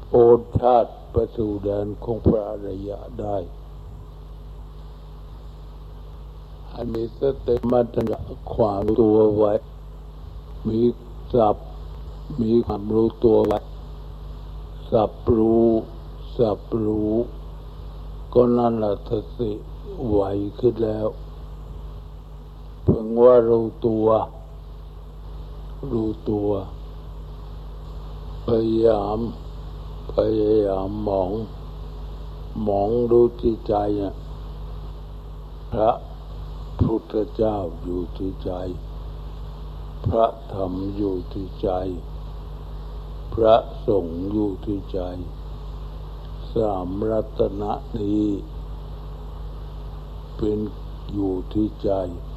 โอนชาติประสู่แดนของพระอริยะได้ให้มีสติมัธยะความตัวไว้มีสัพมีความรู้ตัวไว้สัพรู้ก็นั่นแหละสติไหวขึ้นแล้วเพิ่งว่ารู้ตัวพยายามมองดูที่ใจพระพุทธเจ้าอยู่ที่ใจพระธรรมอยู่ที่ใจพระสงฆ์อยู่ที่ใจสามรัตนะนี้เป็นอยู่ที่ใจ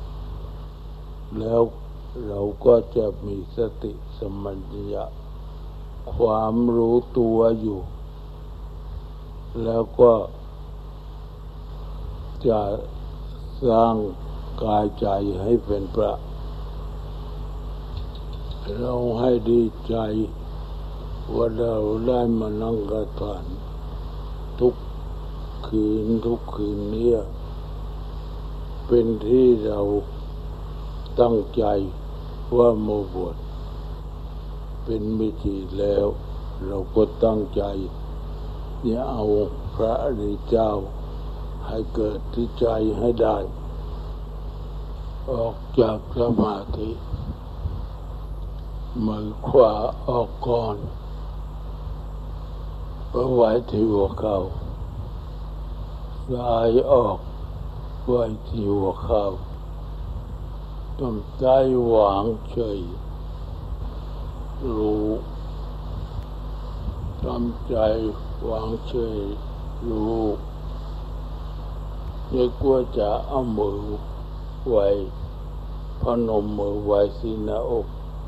แล้วเราก็จะมีสติสัมปชัญญะความรู้ตัวอยู่แล้วก็จะสร้างกายใจให้เป็นพระเราให้ดีใจว่าเราได้มานั่งกรรมฐานทุกคืนนี้เป็นที่เราตั้งใจว่ามาบวชเป็นมิติแล้วเราก็ตั้งใจจะเอาพระอริยเจ้าให้เกิดที่ใจให้ได้ออกจากสมาธิมือขวาออกก่อนไว้ที่หัวเข่าซ้ายออกไว้ที่หัวเข่าทำใจวางเฉยรู้ทำใจวางเฉยรู้นึกว่าจะเอามือไว้พนมมือไว้ที่หน้าอก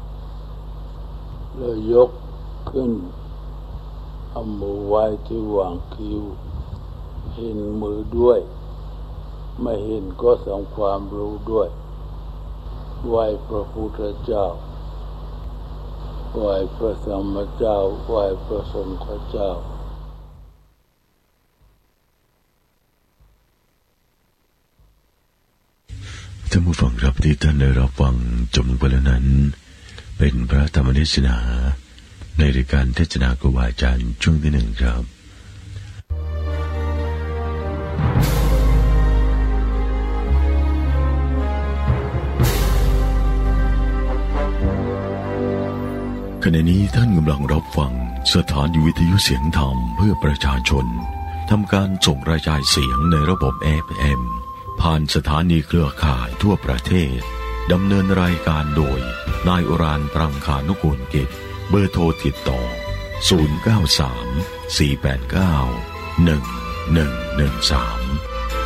แล้วยกขึ้นเอามือไว้ที่วางคิ้วเห็นมือด้วยไม่เห็นก็ทำความรู้ด้วยไหว้พระพุทธเจ้าไหว้พระสัมมาเจ้าไหว้พระสงฆ์เจ้าท่านผู้ฟังครับที่ท่านได้รับฟังจบลงไปแล้วนั้นเป็นพระธรรมเทศนาในรายการเทศนาครูบาอาจารย์ช่วงที่1ครับขณะนี้ท่านกำลังรับฟังสถานีวิทยุเสียงธรรมเพื่อประชาชนทำการส่งกระจายเสียงในระบบ FM ผ่านสถานีเครือข่ายทั่วประเทศดำเนินรายการโดยนายอุรานปรังคานุกูลกิจเบอร์โทรติดต่อ093 489 1113